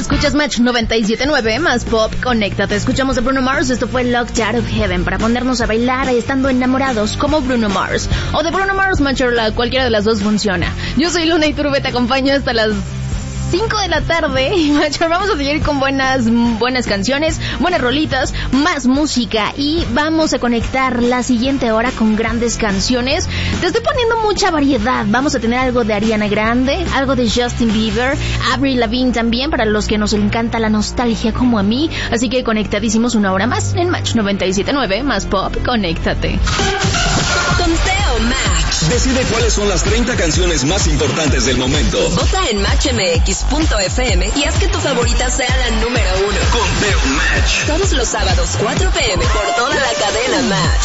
Escuchas Match 97.9, más pop, conéctate. Escuchamos de Bruno Mars, esto fue Locked Out of Heaven, para ponernos a bailar estando enamorados como Bruno Mars. O de Bruno Mars, Mancherla, cualquiera de las dos funciona. Yo soy Luna y Turbe, te acompaño hasta las 5 de la tarde. Y Mancher, vamos a seguir con buenas canciones, buenas rolitas, más música. Y vamos a conectar la siguiente hora con grandes canciones. Te estoy poniendo mucha variedad. Vamos a tener algo de Ariana Grande, algo de Justin Bieber, Avril Lavigne también, para los que nos encanta la nostalgia como a mí. Así que conectadísimos una hora más en Match 97.9, más pop, conéctate. Conteo Match. Decide cuáles son las 30 canciones más importantes del momento. Vota en matchmx.fm y haz que tu favorita sea la número 1. Conteo Match. Todos los sábados 4 p.m. por toda la cadena Match.